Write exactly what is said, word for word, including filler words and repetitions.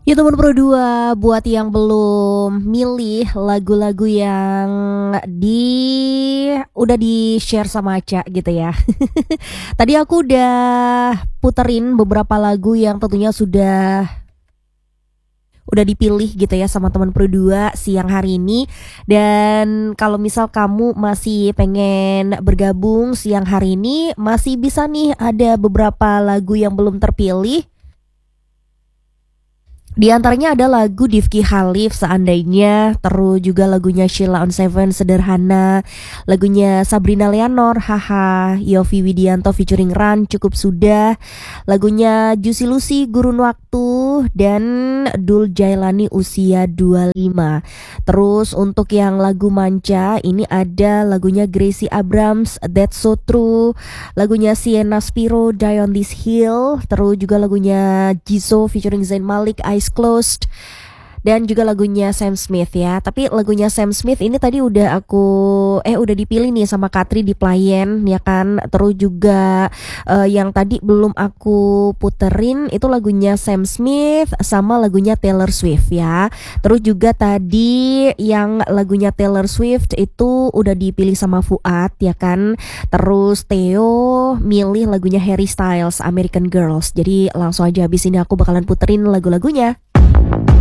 Ya teman Pro dua, buat yang belum milih lagu-lagu yang di udah di-share sama Aca gitu ya. Tadi aku udah puterin beberapa lagu yang tentunya sudah udah dipilih gitu ya sama teman Pro dua siang hari ini. Dan kalau misal kamu masih pengen bergabung siang hari ini, masih bisa nih, ada beberapa lagu yang belum terpilih. Di antaranya ada lagu Difki Khalif Seandainya, terus juga lagunya Sheila on Seven Sederhana, lagunya Sabrina Leonor Haha, Yovie Widianto featuring Ran Cukup Sudah, lagunya Juicy Lucy Gurun Waktu, dan Dul Jailani Usia dua puluh lima. Terus untuk yang lagu manca ini ada lagunya Gracie Abrams That's So True, lagunya Sienna Spiro Die on This Hill, terus juga lagunya Jisoo featuring Zayn Malik Eyes Closed, dan juga lagunya Sam Smith ya. Tapi lagunya Sam Smith ini tadi udah aku eh udah dipilih nih sama Katri di Playen ya kan. Terus juga uh, yang tadi belum aku puterin itu lagunya Sam Smith sama lagunya Taylor Swift ya. Terus juga tadi yang lagunya Taylor Swift itu udah dipilih sama Fuad ya kan. Terus Theo milih lagunya Harry Styles American Girls. Jadi langsung aja habis ini aku bakalan puterin lagu-lagunya.